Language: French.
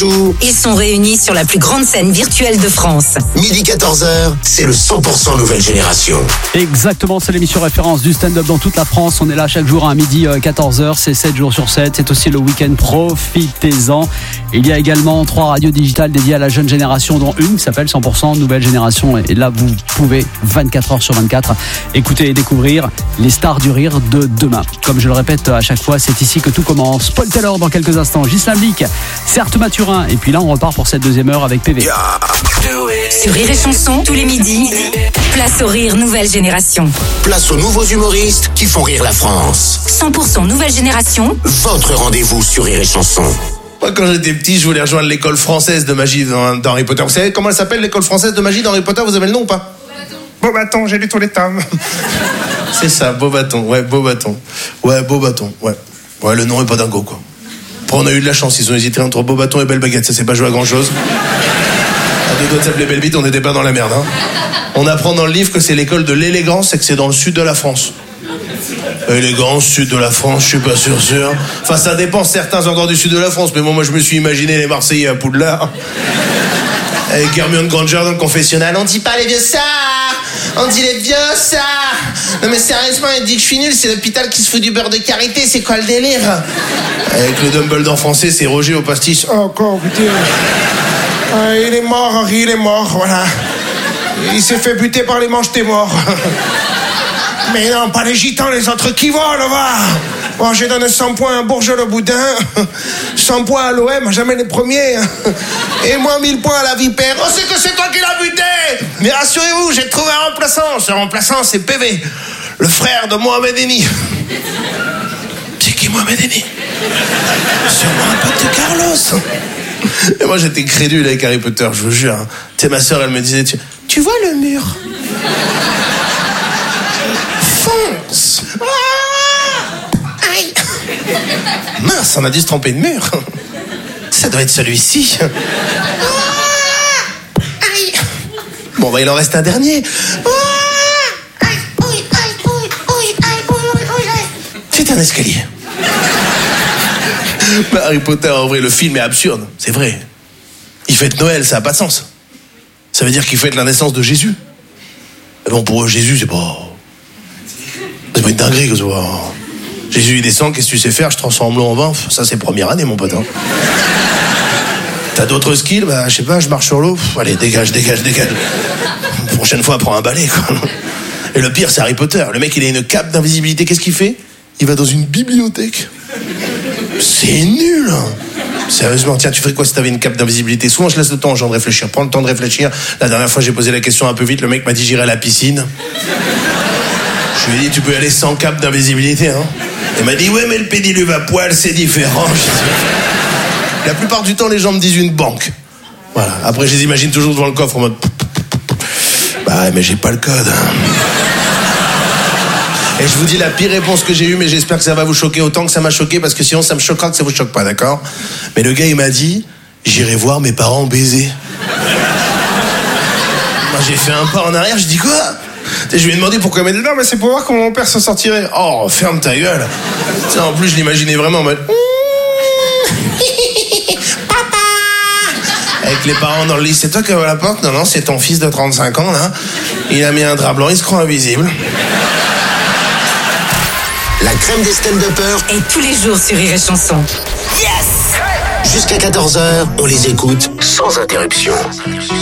Ils sont réunis sur la plus grande scène virtuelle de France. Midi 14h, c'est le 100% nouvelle génération. Exactement, c'est l'émission référence du stand-up dans toute la France. On est là chaque jour à midi 14h, c'est 7 jours sur 7. C'est aussi le week-end, profitez-en. Il y a également 3 radios digitales dédiées à la jeune génération, dont une qui s'appelle 100% nouvelle génération. Et là, vous pouvez 24 heures sur 24 écouter et découvrir les stars du rire de demain. Comme je le répète à chaque fois, c'est ici que tout commence. Paul Taylor dans quelques instants, Ghislain Blic, Certes Mathurin. Et puis là, on repart pour cette deuxième heure avec PV. Sur Rire et Chanson, tous les midis, place au rire nouvelle génération. Place aux nouveaux humoristes qui font rire la France. 100% nouvelle génération. Votre rendez-vous sur Rire et Chanson. Moi, quand j'étais petit, je voulais rejoindre l'école française de magie dans Harry Potter. Vous savez comment elle s'appelle, l'école française de magie dans Harry Potter? Vous avez le nom ou pas? Beauxbatons, j'ai lu tous les tomes. C'est ça, Beauxbatons. Ouais, Beauxbatons. Ouais, Beauxbatons. Ouais. Ouais, le nom est pas dingo, quoi. Après, on a eu de la chance. Ils ont hésité entre Beauxbatons et Belle Baguette. Ça s'est pas joué à grand-chose. À deux doigts de s'appeler Belle Bite, on n'était pas dans la merde, hein. On apprend dans le livre que c'est l'école de l'élégance et que c'est dans le sud de la France. Élégance, sud de la France, je suis pas sûr. Enfin, ça dépend certains endroits du sud de la France, mais moi je me suis imaginé les Marseillais à Poudlard. Avec Hermione Granger dans le confessionnal. On dit pas les vieux sards, on dit les vieux sards. Non mais sérieusement, il dit que je suis nul, c'est l'hôpital qui se fout du beurre de karité, c'est quoi le délire? Avec le Dumbledore français, c'est Roger au pastis. Oh, encore, putain. Il est mort, Henri, il est mort, voilà. Il s'est fait buter par les manches, t'es mort. Mais non, pas les gitans, les autres qui volent, va. Bon, j'ai donné 100 points à Bourges-le-Boudin, 100 points à l'OM, jamais les premiers. Et moi, 1000 points à la Vipère. Oh, c'est que c'est toi qui l'as buté. Mais rassurez-vous, j'ai trouvé un remplaçant. Ce remplaçant, c'est PV, le frère de Mohamed Eni. C'est qui Mohamed Eni? Sûrement un pote de Carlos. Et moi, j'étais crédule avec Harry Potter, je vous jure. Tu sais, ma sœur, elle me disait, tu vois le mur? Fonce. Aïe. Mince, on a dû se tromper de mur. Ça doit être celui-ci. Aïe. Bon, bah, il en reste un dernier. C'est un escalier. Bah, Harry Potter, en vrai, le film est absurde. C'est vrai. Il fête Noël, ça n'a pas de sens. Ça veut dire qu'il fête la naissance de Jésus. Mais bon, pour eux, Jésus, c'est pas une dinguerie, que ce soit. Jésus, il descend, qu'est-ce que tu sais faire? Je transforme l'eau en vin. Ça, c'est première année, mon pote. Hein. T'as d'autres skills? Bah, je sais pas, je marche sur l'eau. Allez, dégage. Prochaine fois, prends un balai, quoi. Et le pire, c'est Harry Potter. Le mec, il a une cape d'invisibilité. Qu'est-ce qu'il fait? Il va dans une bibliothèque. C'est nul. Sérieusement, tiens, tu ferais quoi si t'avais une cape d'invisibilité? Souvent, je laisse le temps aux gens de réfléchir. Prends le temps de réfléchir. La dernière fois, j'ai posé la question un peu vite. Le mec m'a dit, j'irai à la piscine. Je lui ai dit, tu peux y aller sans cape d'invisibilité, hein. Il m'a dit, ouais, mais le pédiluve à poil, c'est différent. La plupart du temps, les gens me disent une banque. Voilà. Après, je les imagine toujours devant le coffre en mode... Bah, mais j'ai pas le code. Et je vous dis la pire réponse que j'ai eue, mais j'espère que ça va vous choquer autant que ça m'a choqué, parce que sinon ça me choquera que ça vous choque pas, d'accord? Mais le gars, il m'a dit, j'irai voir mes parents baiser. Moi, j'ai fait un pas en arrière, je dis quoi? Je lui ai demandé pourquoi, il m'a dit, non, mais c'est pour voir comment mon père se sortirait. Oh, ferme ta gueule. T'sais, en plus, je l'imaginais vraiment en mode... Papa! Avec les parents dans le lit, c'est toi qui ouvres la porte? Non, c'est ton fils de 35 ans, là. Il a mis un drap blanc, il se croit invisible. La crème des stand-uppers. Et tous les jours sur Rire et Chanson. Jusqu'à 14h, on les écoute sans interruption.